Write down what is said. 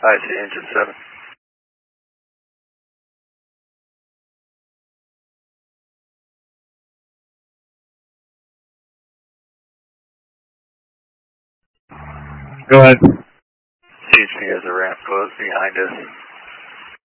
I see engine 7. Go ahead. CHP has a ramp closed behind us.